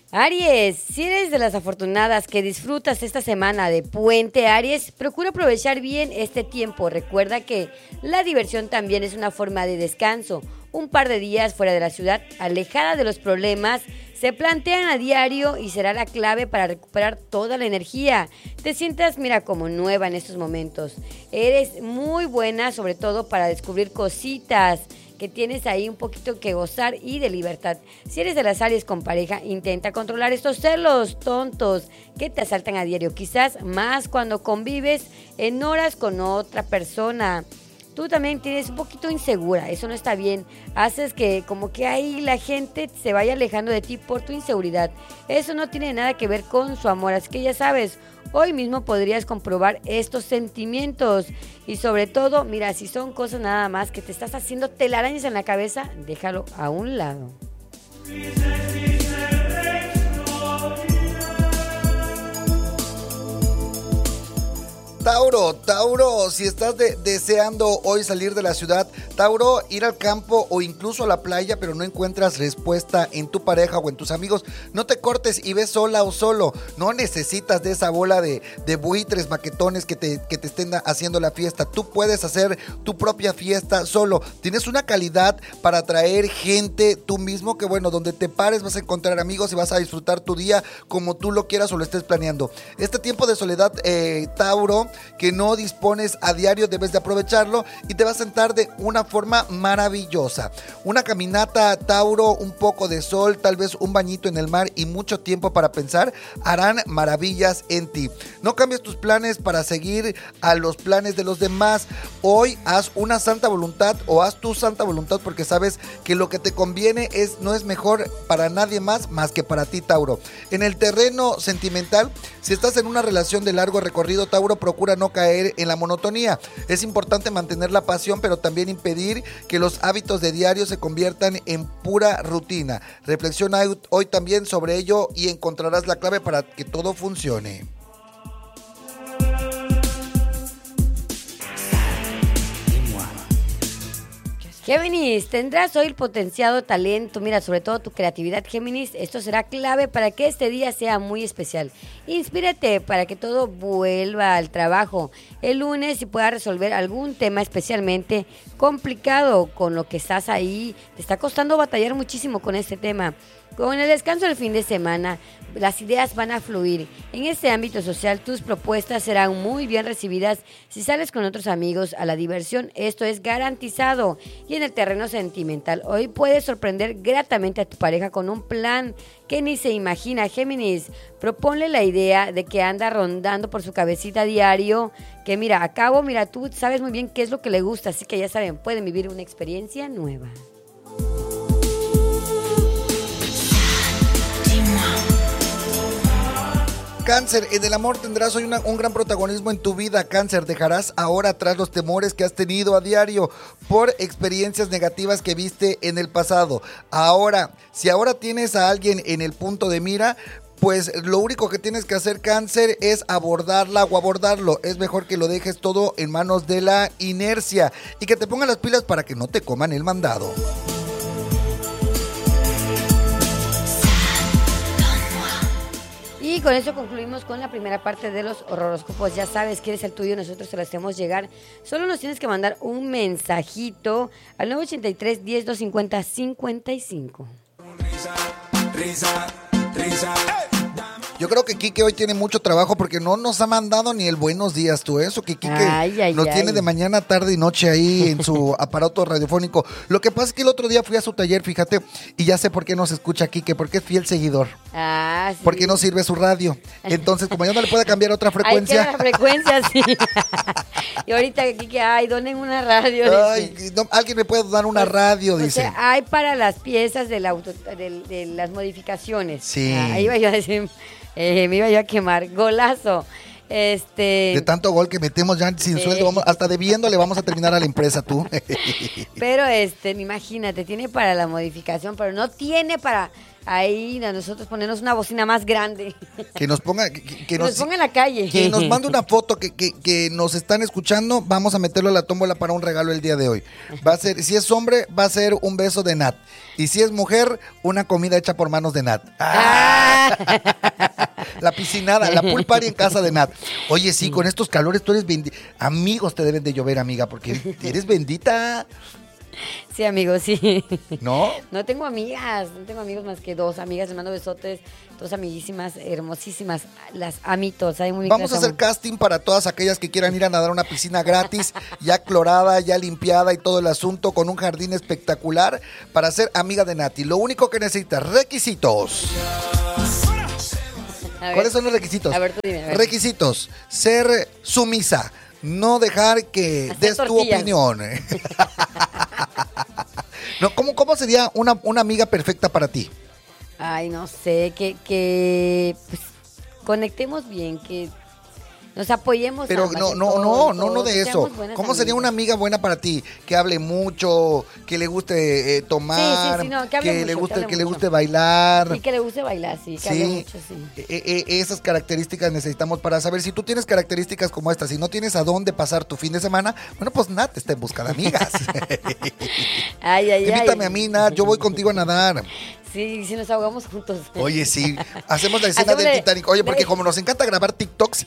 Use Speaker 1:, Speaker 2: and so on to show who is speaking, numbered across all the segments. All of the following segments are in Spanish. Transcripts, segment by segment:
Speaker 1: Aries, si eres de las afortunadas que disfrutas esta semana de puente, Aries, procura aprovechar bien este tiempo. Recuerda que la diversión también es una forma de descanso. Un par de días fuera de la ciudad, alejada de los problemas, se plantean a diario y será la clave para recuperar toda la energía. Te sientas, mira, como nueva en estos momentos. Eres muy buena, sobre todo para descubrir cositas que tienes ahí un poquito que gozar y de libertad. Si eres de las Aries con pareja, intenta controlar estos celos tontos que te asaltan a diario, quizás más cuando convives en horas con otra persona. Tú también tienes un poquito insegura, eso no está bien. Haces que como que ahí la gente se vaya alejando de ti por tu inseguridad. Eso no tiene nada que ver con su amor, así que ya sabes, hoy mismo podrías comprobar estos sentimientos. Y sobre todo, mira, si son cosas nada más que te estás haciendo telarañas en la cabeza, déjalo a un lado.
Speaker 2: Tauro, si estás deseando hoy salir de la ciudad, Tauro, ir al campo o incluso a la playa, pero no encuentras respuesta en tu pareja o en tus amigos, no te cortes y ve sola o solo. No necesitas de esa bola de buitres maquetones que te estén haciendo la fiesta. Tú puedes hacer tu propia fiesta solo. Tienes una calidad para atraer gente tú mismo que, bueno, donde te pares vas a encontrar amigos y vas a disfrutar tu día como tú lo quieras o lo estés planeando. Este tiempo de soledad, Tauro, que no dispones a diario, debes de aprovecharlo y te vas a sentar de una forma maravillosa. Una caminata, Tauro, un poco de sol, tal vez un bañito en el mar y mucho tiempo para pensar harán maravillas en ti. No cambies tus planes para seguir a los planes de los demás. Hoy haz una santa voluntad o haz tu santa voluntad porque sabes que lo que te conviene no es mejor para nadie más que para ti, Tauro. En el terreno sentimental, si estás en una relación de largo recorrido, Tauro, procura no caer en la monotonía. Es importante mantener la pasión, pero también impedir que los hábitos de diario se conviertan en pura rutina. Reflexiona hoy también sobre ello y encontrarás la clave para que todo funcione.
Speaker 1: Géminis, tendrás hoy el potenciado talento, mira, sobre todo tu creatividad, Géminis. Esto será clave para que este día sea muy especial. Inspírate para que todo vuelva al trabajo el lunes y puedas resolver algún tema especialmente complicado con lo que estás ahí. Te está costando batallar muchísimo con este tema. Con el descanso del fin de semana, las ideas van a fluir. En este ámbito social, tus propuestas serán muy bien recibidas si sales con otros amigos a la diversión. Esto es garantizado. Y en el terreno sentimental, hoy puedes sorprender gratamente a tu pareja con un plan que ni se imagina. Géminis, proponle la idea de que anda rondando por su cabecita diario, que mira, tú sabes muy bien qué es lo que le gusta, así que ya saben, pueden vivir una experiencia nueva.
Speaker 2: Cáncer, en el amor tendrás hoy un gran protagonismo en tu vida, Cáncer. Dejarás ahora atrás los temores que has tenido a diario por experiencias negativas que viste en el pasado. Si ahora tienes a alguien en el punto de mira, pues lo único que tienes que hacer, Cáncer, es abordarla o abordarlo. Es mejor que lo dejes todo en manos de la inercia y que te pongan las pilas para que no te coman el mandado.
Speaker 1: Y con eso concluimos con la primera parte de los horóscopos. Ya sabes, quieres el tuyo, nosotros te lo hacemos llegar. Solo nos tienes que mandar un mensajito al 983-10-250-55.
Speaker 2: Yo creo que Quique hoy tiene mucho trabajo porque no nos ha mandado ni el buenos días, tú. Eso que Quique nos tiene de mañana, tarde y noche ahí en su aparato radiofónico. Lo que pasa es que el otro día fui a su taller, fíjate, y ya sé por qué nos escucha Quique, porque es fiel seguidor.
Speaker 1: Sí.
Speaker 2: Porque no sirve su radio. Entonces, como ya no le puede cambiar otra frecuencia.
Speaker 1: Hay que la frecuencia, sí. Y ahorita Quique, donen una radio.
Speaker 2: Alguien me puede donar una radio, dice.
Speaker 1: O sea, hay para las piezas de las modificaciones.
Speaker 2: Sí.
Speaker 1: Ahí iba yo a decir, me iba yo a quemar. Golazo.
Speaker 2: De tanto gol que metemos ya sin sueldo, hasta debiendo le vamos a terminar a la empresa tú.
Speaker 1: Pero imagínate, tiene para la modificación, pero no tiene para ahí a nosotros ponernos una bocina más grande.
Speaker 2: Que nos ponga,
Speaker 1: que nos ponga en la calle.
Speaker 2: Que nos mande una foto que nos están escuchando, vamos a meterlo a la tómbola para un regalo el día de hoy. Va a ser, si es hombre, va a ser un beso de Nat. Y si es mujer, una comida hecha por manos de Nat. La piscinada, la pool party en casa de Nat. Oye, sí, con estos calores tú eres bendita. Amigos te deben de llover, amiga, porque eres bendita.
Speaker 1: Sí, amigos, sí.
Speaker 2: ¿No?
Speaker 1: No tengo amigas, no tengo amigos más que 2 amigas. Les mando besotes, 2 amiguísimas, hermosísimas. Las amito, ¿saben? Muy
Speaker 2: Vamos a hacer casting para todas aquellas que quieran ir a nadar a una piscina gratis, ya clorada, ya limpiada y todo el asunto, con un jardín espectacular para ser amiga de Nati. Lo único que necesitas, requisitos. ¿Cuáles son los requisitos?
Speaker 1: A ver, tú dime. A ver.
Speaker 2: Requisitos, ser sumisa, no dejar que des tu opinión. No, ¿cómo sería una amiga perfecta para ti?
Speaker 1: Ay, no sé, que pues, conectemos bien, que nos apoyemos.
Speaker 2: Pero no de eso. ¿Cómo sería una amiga buena para ti? Que hable mucho, que le guste tomar,
Speaker 1: sí, no,
Speaker 2: que le guste bailar.
Speaker 1: Sí, que le guste bailar, sí, que hable mucho, sí.
Speaker 2: Esas características necesitamos para saber si tú tienes características como estas, si no tienes a dónde pasar tu fin de semana, bueno, pues Nat está en busca de amigas. Invítame a mí, Nat, yo voy contigo a nadar.
Speaker 1: Sí, si nos ahogamos juntos.
Speaker 2: Oye, sí, hacemos la escena del Titanic. Oye, porque como nos encanta grabar TikToks.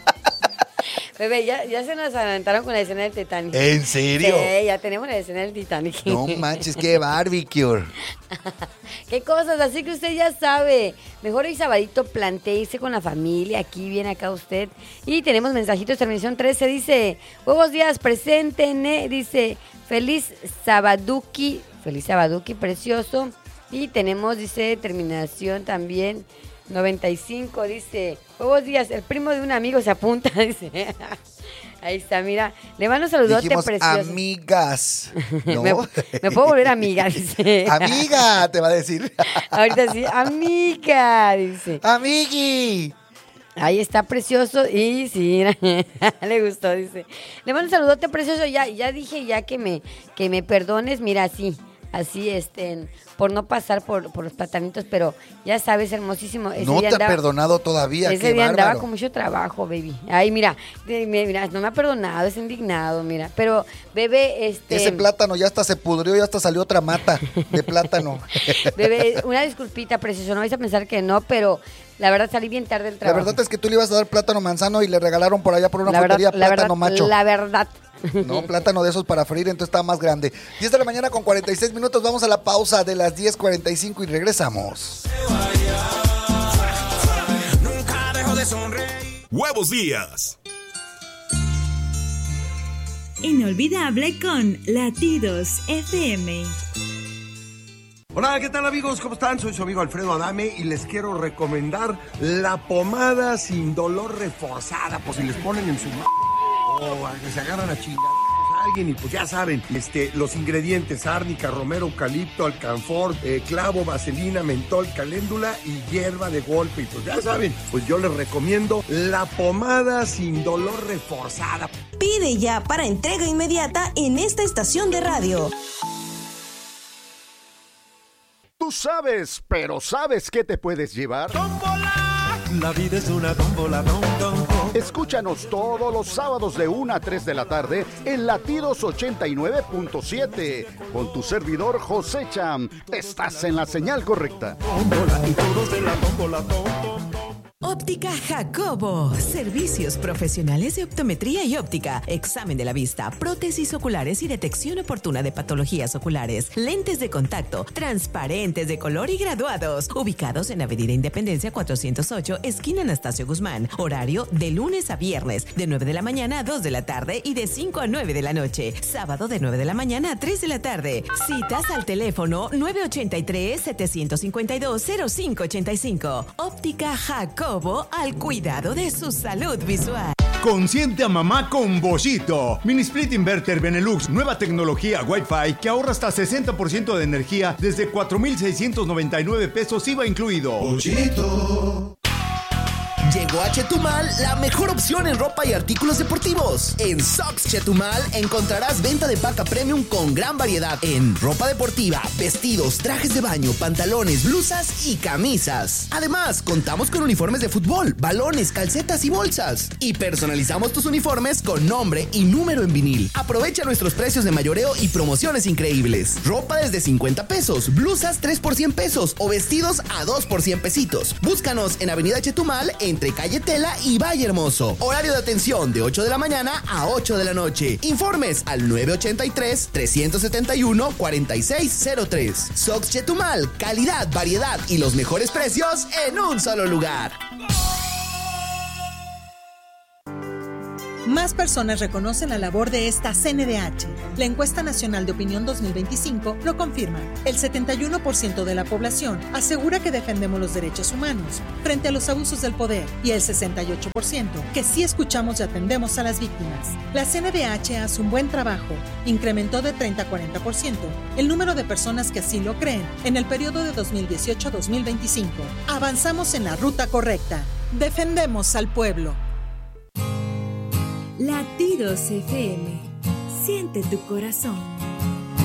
Speaker 1: Bebé, ya se nos adelantaron con la escena del Titanic.
Speaker 2: ¿En serio?
Speaker 1: Sí, ya tenemos la escena del Titanic.
Speaker 2: No manches, qué barbecue.
Speaker 1: Qué cosas, así que usted ya sabe. Mejor hoy sabadito plantéese con la familia. Aquí viene acá usted. Y tenemos mensajitos, terminación 13. Dice, buenos días, presenten. Dice, feliz sabaduki, precioso. Y tenemos, dice, terminación también 95, dice, buenos días, el primo de un amigo se apunta, dice. Ahí está, mira, le mando un saludote precioso.
Speaker 2: Amigas, ¿no?
Speaker 1: me puedo volver amiga, dice.
Speaker 2: Amiga, te va a decir.
Speaker 1: Ahorita sí, amiga, dice.
Speaker 2: Amigui.
Speaker 1: Ahí está, precioso, y sí, le gustó, dice. Le mando un saludote precioso, ya dije que me perdones, mira, así, por no pasar por los platanitos, pero ya sabes, hermosísimo.
Speaker 2: No te ha perdonado todavía, qué
Speaker 1: ese día
Speaker 2: bárbaro.
Speaker 1: andaba con mucho trabajo, baby. Ay, mira, no me ha perdonado, es indignado, mira. Pero, bebé,
Speaker 2: ese plátano ya hasta se pudrió, ya hasta salió otra mata de plátano.
Speaker 1: Bebé, una disculpita, precioso, no vais a pensar que no, pero la verdad salí bien tarde del trabajo.
Speaker 2: La verdad es que tú le ibas a dar plátano manzano y le regalaron por allá por una frutería plátano macho.
Speaker 1: La verdad.
Speaker 2: No, plátano de esos para freír, entonces está más grande. 10 de la mañana con 46 minutos, vamos a la pausa de las 10:45 y regresamos.
Speaker 3: Huevos Días.
Speaker 4: Inolvidable con Latidos FM.
Speaker 5: Hola, ¿qué tal amigos? ¿Cómo están? Soy su amigo Alfredo Adame y les quiero recomendar la pomada sin dolor reforzada, pues si les ponen en su o a que se agarran a chingar a alguien y pues ya saben, los ingredientes: árnica, romero, eucalipto, alcanfor, clavo, vaselina, mentol, caléndula y hierba de golpe. Y pues ya saben, pues yo les recomiendo la pomada sin dolor reforzada.
Speaker 4: Pide ya para entrega inmediata en esta estación de radio.
Speaker 6: Tú sabes, pero ¿sabes qué te puedes llevar?
Speaker 7: ¡Tómbola! La vida es una tómbola,
Speaker 6: Escúchanos todos los sábados de 1 a 3 de la tarde en Latidos 89.7 con tu servidor José Cham. Estás en la señal correcta.
Speaker 7: Tómbola y todos de la tómbola,
Speaker 4: Óptica Jacobo. Servicios profesionales de optometría y óptica. Examen de la vista, prótesis oculares y detección oportuna de patologías oculares. Lentes de contacto, transparentes de color y graduados. Ubicados en Avenida Independencia 408, esquina Anastasio Guzmán. Horario de lunes a viernes, de 9 de la mañana a 2 de la tarde y de 5 a 9 de la noche. Sábado de 9 de la mañana a 3 de la tarde. Citas al teléfono 983-752-0585. Óptica Jacobo, al cuidado de su salud visual.
Speaker 8: Consiente a mamá con Boschito. Mini Split Inverter Benelux, nueva tecnología Wi-Fi que ahorra hasta 60% de energía desde 4,699 pesos IVA incluido.
Speaker 7: Boschito.
Speaker 3: Llegó a Chetumal la mejor opción en ropa y artículos deportivos. En Socks Chetumal encontrarás venta de paca premium con gran variedad en ropa deportiva, vestidos, trajes de baño, pantalones, blusas y camisas. Además, contamos con uniformes de fútbol, balones, calcetas y bolsas. Y personalizamos tus uniformes con nombre y número en vinil. Aprovecha nuestros precios de mayoreo y promociones increíbles. Ropa desde 50 pesos, blusas 3 por 100 pesos o vestidos a 2 por 100 pesitos. Búscanos en Avenida Chetumal entre Calle Tela y Valle Hermoso. Horario de atención de 8 de la mañana a 8 de la noche. Informes al 983-371-4603. Socks Chetumal, calidad, variedad y los mejores precios en un solo lugar.
Speaker 9: Más personas reconocen la labor de esta CNDH. La encuesta nacional de opinión 2025 lo confirma. El 71% de la población asegura que defendemos los derechos humanos frente a los abusos del poder y el 68% que sí escuchamos y atendemos a las víctimas. La CNDH hace un buen trabajo. Incrementó de 30 a 40% el número de personas que así lo creen en el periodo de 2018 a 2025. Avanzamos en la ruta correcta. Defendemos al pueblo.
Speaker 10: Latidos FM. Siente tu corazón.